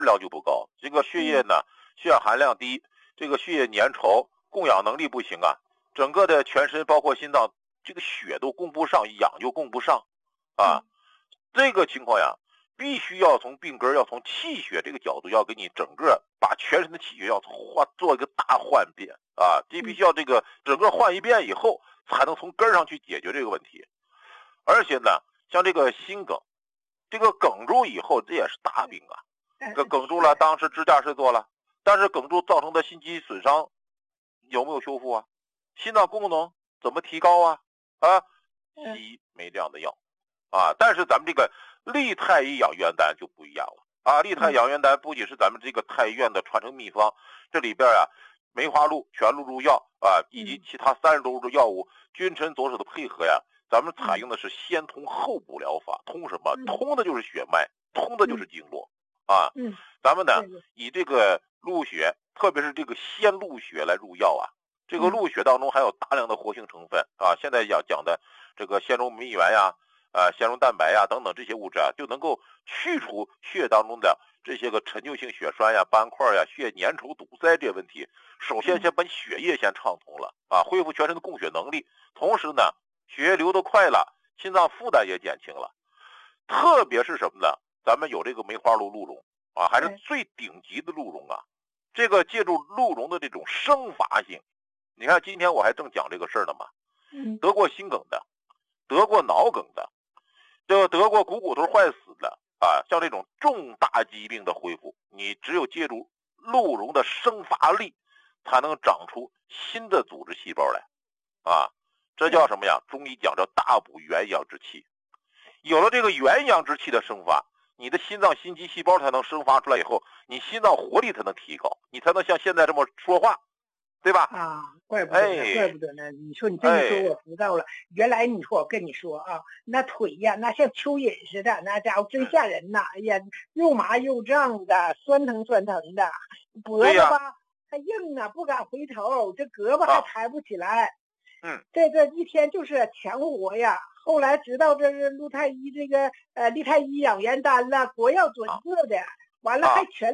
质量就不高，这个血液呢，血氧含量低，这个血液粘稠，供氧能力不行啊，整个的全身包括心脏，这个血都供不上，氧就供不上啊。这个情况呀，必须要从病根，要从气血这个角度，要给你整个把全身的气血要做一个大换变啊，这必须要这个整个换一遍以后，才能从根上去解决这个问题。而且呢，像这个心梗，这个梗住以后，这也是大病啊。这梗住了，当时支架是做了，但是梗住造成的心肌损伤有没有修复啊？心脏功能怎么提高啊？西医没这样的药啊。但是咱们这个利太医养元丹就不一样了啊。利太养元丹不仅是咱们这个太医院的传承秘方，这里边啊，梅花鹿、全鹿入药啊，以及其他30多种药物君臣佐使的配合呀，咱们采用的是先通后补疗法。通什么？通的就是血脉，通的就是经络啊。咱们呢以这个鹿血，特别是这个鲜鹿血来入药啊。这个鹿血当中含有大量的活性成分啊，现在要讲的这个纤溶酶原呀、纤溶蛋白呀等等这些物质啊，就能够去除血当中的这些个陈旧性血栓呀、斑块呀、血粘稠堵塞这些问题。首先先把血液先畅通了啊，恢复全身的供血能力，同时呢，血液流得快了，心脏负担也减轻了。特别是什么呢？咱们有这个梅花鹿鹿茸啊，还是最顶级的鹿茸啊。这个借助鹿茸的这种生发性，你看今天我还正讲这个事儿呢嘛。得过心梗的，得过脑梗的，得过股头坏死的啊，像这种重大疾病的恢复，你只有借助鹿茸的生发力，才能长出新的组织细胞来啊。这叫什么呀？中医讲叫大补元阳之气。有了这个元阳之气的生发，你的心脏心肌细胞才能生发出来以后，你心脏活力才能提高，你才能像现在这么说话，对吧？ 怪不得呢，怪不得呢。你说你这么说，我知道了。原来你说我跟你说啊，那腿呀，那像蚯蚓似的，那家伙真吓人呐！哎呀，又麻又胀的，酸疼酸疼的，脖子吧还硬呢，不敢回头，这胳膊还抬不起来。这一天就是强活呀。后来知道这是陆太医这个利太医养元丹了，国药准字的，完了还全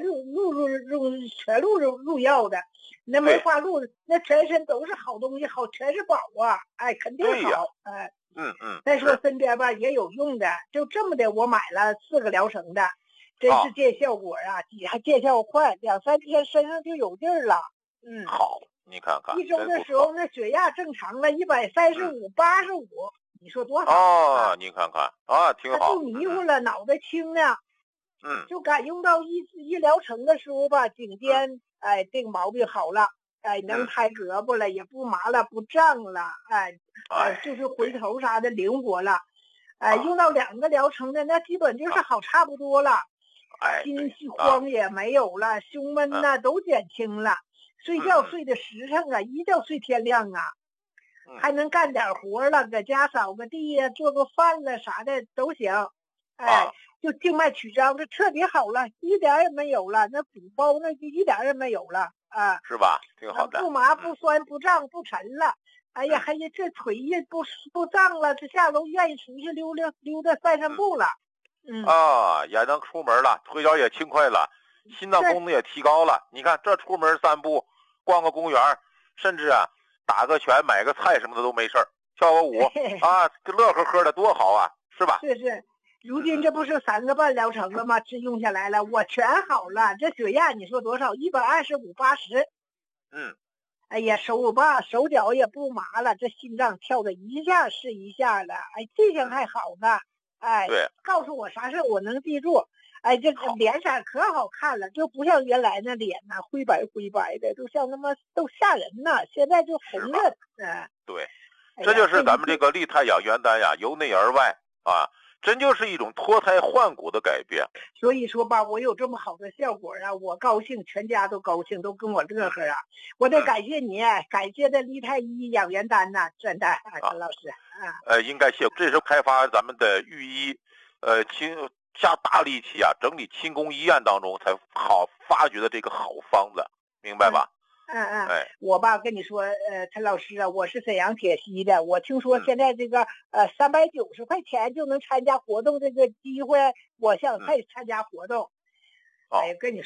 入药的。那梅花鹿那全身都是好东西，好全是宝啊！哎，肯定好。哎，再说身边吧也有用的，就这么的，我买了4个疗程的，真是见效果啊，还见效快，2、3天身上就有劲儿了。 好，你看看 1周的时候，那血压正常了135、85，你说多好你看看啊，挺好。 他就迷糊了，脑袋清呢。就敢用到一疗程的时候吧，颈肩这个毛病好了，能抬胳膊了，也不麻了，不胀了，就是回头啥的灵活了，用到2个疗程的，那基本就是好差不多了，心慌也没有了，胸闷呐都减轻了，睡觉睡得实诚啊，一觉睡天亮啊，还能干点活了，搁家扫个地呀，做个饭了啥的都行，就静脉曲张这特别好了，一点也没有了，那鼓包那就一点也没有了啊， 是吧？挺好的， 不麻不酸不胀不沉了。哎呀，还有这腿也不胀了，这下楼愿意出去溜达散散步了。 也能出门了，腿脚也轻快了，心脏功能也提高了。你看这出门散步，逛个公园，甚至打个拳买个菜什么的都没事儿，跳个舞啊，乐呵呵的多好啊，是吧？ 是。如今这不是3个半疗程了吗？这用下来了，我全好了。这血压你说多少？125/80。哎呀，手脚也不麻了，这心脏跳的一下是一下了。哎，这下还好呢。哎， 对， 告诉我啥事我能记住。哎，这个脸色可好看了，就不像原来那脸呐，灰白的，就像他妈都吓人呐。现在就红了。 对，这就是咱们这个利太养元丹呀，由内而外啊。真就是一种脱胎换骨的改变。 所以说吧，我有这么好的效果啊，我高兴，全家都高兴，都跟我乐呵啊。我得感谢你，感谢这利太医养元丹呐，真的陈老师应该谢。这是开发咱们的御医下大力气整理清宫医院当中才好发掘的这个好方子，明白吧？ 我吧跟你说，陈老师啊，我是沈阳铁西的，我听说现在这个390块钱就能参加活动这个机会，我想再参加活动。 哎，跟你